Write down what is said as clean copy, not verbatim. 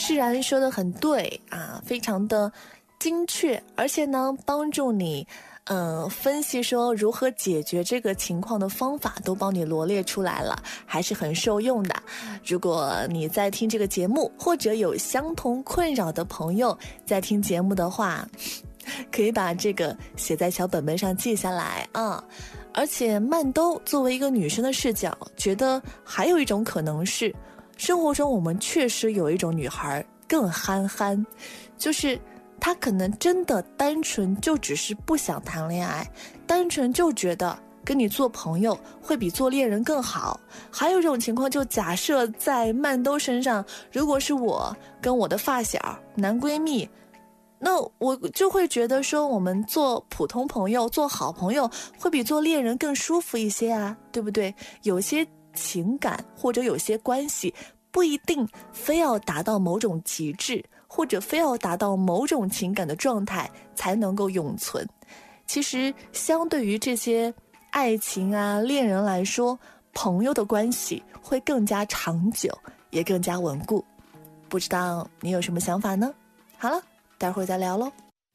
释然说得很对啊，非常的精确，而且呢，帮助你分析说如何解决这个情况的方法都帮你罗列出来了，还是很受用的。如果你在听这个节目，或者有相同困扰的朋友在听节目的话，可以把这个写在小本本上记下来啊。而且曼兜作为一个女生的视角，觉得还有一种可能是，生活中我们确实有一种女孩更憨憨，就是她可能真的单纯就只是不想谈恋爱，单纯就觉得跟你做朋友会比做恋人更好。还有一种情况，就假设在曼兜身上，如果是我跟我的发小男闺蜜，那我就会觉得说，我们做普通朋友做好朋友会比做恋人更舒服一些啊，对不对？有些情感或者有些关系不一定非要达到某种极致，或者非要达到某种情感的状态才能够永存。其实相对于这些爱情啊恋人来说，朋友的关系会更加长久，也更加稳固。不知道你有什么想法呢？好了，待会儿再聊喽。